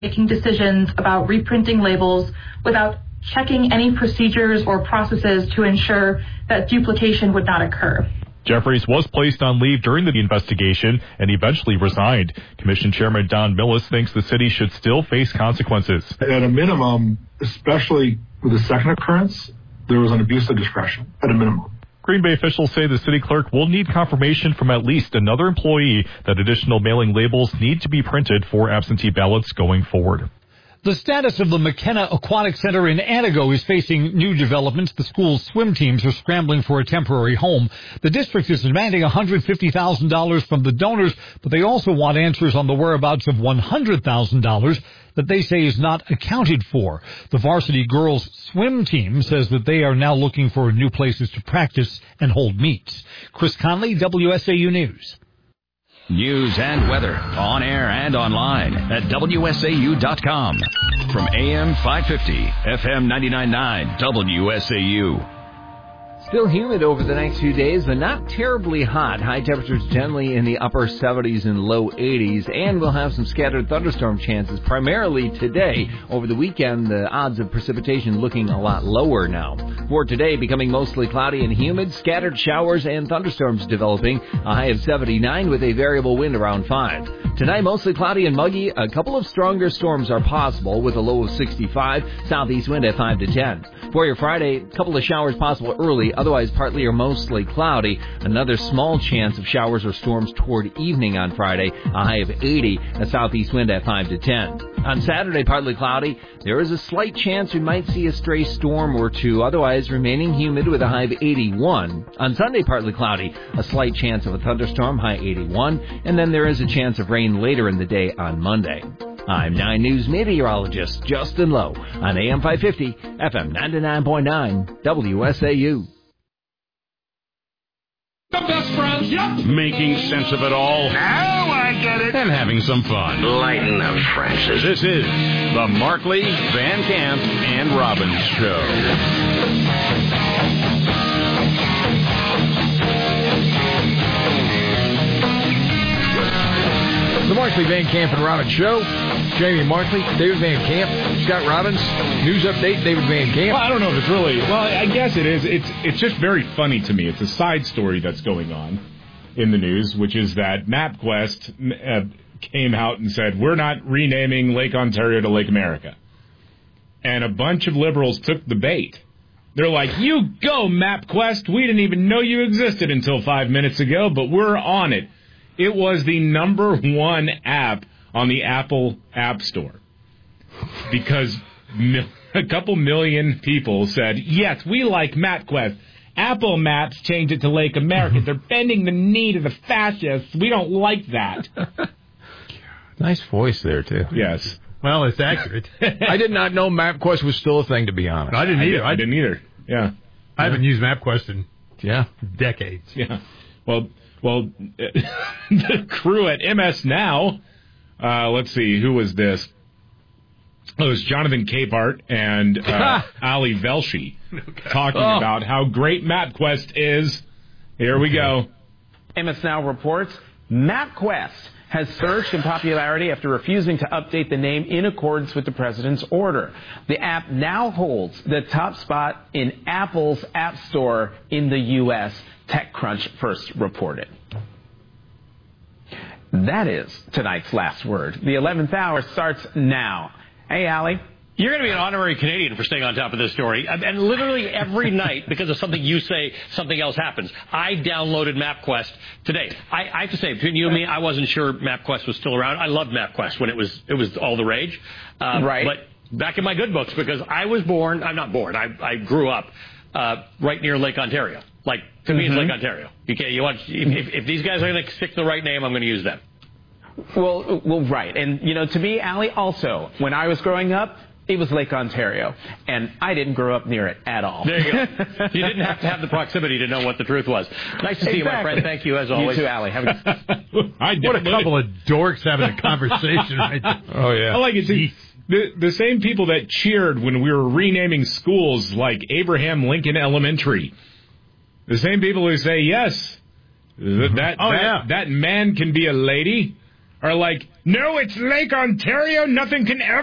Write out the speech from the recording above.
making decisions about reprinting labels without checking any procedures or processes to ensure that duplication would not occur. Jeffries was placed on leave during the investigation and eventually resigned. Commission Chairman Don Millis thinks the city should still face consequences. At a minimum, especially with the second occurrence, there was an abuse of discretion at a minimum. Green Bay officials say the city clerk will need confirmation from at least another employee that additional mailing labels need to be printed for absentee ballots going forward. The status of the McKenna Aquatic Center in Antigo is facing new developments. The school's swim teams are scrambling for a temporary home. The district is demanding $150,000 from the donors, but they also want answers on the whereabouts of $100,000 that they say is not accounted for. The varsity girls swim team says that they are now looking for new places to practice and hold meets. Chris Conley, WSAU News. News and weather on air and online at WSAU.com. From AM 550, FM 99.9, WSAU. Still humid over the next few days, but not terribly hot. High temperatures generally in the upper 70s and low 80s, and we'll have some scattered thunderstorm chances primarily today. Over the weekend, the odds of precipitation looking a lot lower now. For today, becoming mostly cloudy and humid, scattered showers and thunderstorms developing, a high of 79 with a variable wind around 5. Tonight, mostly cloudy and muggy. A couple of stronger storms are possible with a low of 65, southeast wind at 5 to 10. For your Friday, a couple of showers possible early, otherwise partly or mostly cloudy. Another small chance of showers or storms toward evening on Friday, a high of 80, a southeast wind at 5 to 10. On Saturday, partly cloudy. There is a slight chance we might see a stray storm or two, otherwise remaining humid with a high of 81. On Sunday, partly cloudy. A slight chance of a thunderstorm, high 81. And then there is a chance of rain later in the day on Monday. I'm 9 News meteorologist Justin Lowe on AM 550, FM 99.9, WSAU. The best friends, yep. Making sense of it all. Now I get it. And having some fun. Lighten up, Francis. This is the Markley, Van Camp, and Robbins Show. The Markley, Van Camp, and Robbins Show. Jamie Markley, David Van Camp, Scott Robbins. News update, David Van Camp. Well, I don't know if it's really... Well, I guess it is. It's just very funny to me. It's a side story that's going on in the news, which is that MapQuest came out and said, we're not renaming Lake Ontario to Lake America. And a bunch of liberals took the bait. They're like, you go, MapQuest. We didn't even know you existed until 5 minutes ago, but we're on it. It was the number one app on the Apple App Store because a couple million people said, yes, we like MapQuest. Apple Maps changed it to Lake America. They're bending the knee to the fascists. We don't like that. Nice voice there, too. Yes. Well, it's accurate. I did not know MapQuest was still a thing, to be honest. I didn't either. I didn't either. Yeah. I haven't used MapQuest in decades. Yeah. Well, the crew at MS Now, let's see, who was this? It was Jonathan Capehart and Ali Velshi talking about how great MapQuest is. Here we go. MS Now reports MapQuest has surged in popularity after refusing to update the name in accordance with the president's order. The app now holds the top spot in Apple's App Store in the U.S., TechCrunch first reported. That is tonight's last word. The 11th hour starts now. Hey, Allie. You're going to be an honorary Canadian for staying on top of this story. And literally every night, because of something you say, something else happens. I downloaded MapQuest today. I have to say, between you and me, I wasn't sure MapQuest was still around. I loved MapQuest when it was all the rage. Right. But back in my good books, because I was born, I'm not born, I grew up right near Lake Ontario. Like, to me, it's Lake Ontario. If these guys are going to stick to the right name, I'm going to use them. Well, right. And, to me, Allie, also, when I was growing up, it was Lake Ontario, and I didn't grow up near it at all. There you go. You didn't have to have the proximity to know what the truth was. Nice to see you, my friend. Thank you, as always. You too, Allie. What a couple of dorks having a conversation right there. Oh, yeah. I like it. The same people that cheered when we were renaming schools like Abraham Lincoln Elementary. The same people who say, yes, that man can be a lady, are like, No, it's Lake Ontario. Nothing can ever